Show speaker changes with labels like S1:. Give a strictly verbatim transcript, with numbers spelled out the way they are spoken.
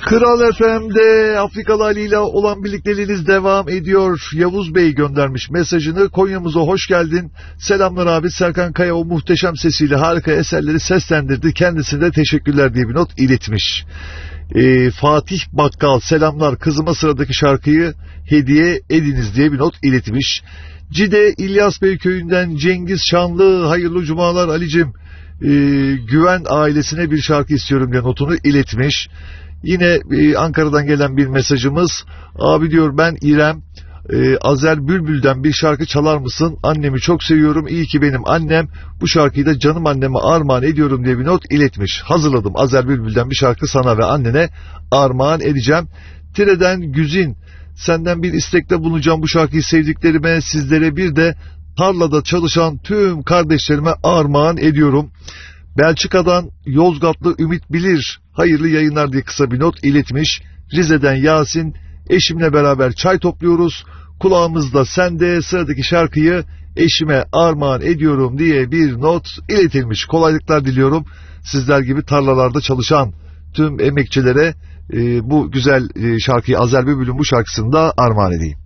S1: Kral F M'de Afrikalı Ali ile olan birlikteliğiniz devam ediyor. Yavuz Bey göndermiş mesajını. Konya'mıza hoş geldin. Selamlar abi. Serkan Kaya o muhteşem sesiyle harika eserleri seslendirdi. Kendisine de teşekkürler diye bir not iletmiş. Ee, Fatih Bakkal selamlar. Kızıma sıradaki şarkıyı hediye ediniz diye bir not iletmiş. Cide İlyas Bey köyünden Cengiz Şanlı hayırlı cumalar Ali'cim. Ee, Güven ailesine bir şarkı istiyorum diye notunu iletmiş. Yine e, Ankara'dan gelen bir mesajımız. Abi diyor ben İrem, e, Azer Bülbül'den bir şarkı çalar mısın? Annemi çok seviyorum. İyi ki benim annem. Bu şarkıyı da canım anneme armağan ediyorum diye bir not iletmiş. Hazırladım. Azer Bülbül'den bir şarkı sana ve annene armağan edeceğim. Tire'den Güzin. Senden bir istekte bulunacağım, bu şarkıyı sevdiklerime, sizlere bir de tarlada çalışan tüm kardeşlerime armağan ediyorum. Belçika'dan Yozgatlı Ümit Bilir hayırlı yayınlar diye kısa bir not iletmiş. Rize'den Yasin, eşimle beraber çay topluyoruz. Kulağımızda sende, sıradaki şarkıyı eşime armağan ediyorum diye bir not iletilmiş. Kolaylıklar diliyorum. Sizler gibi tarlalarda çalışan tüm emekçilere e, bu güzel e, şarkıyı, Azer Bülbül'ün bu şarkısını da armağan edeyim.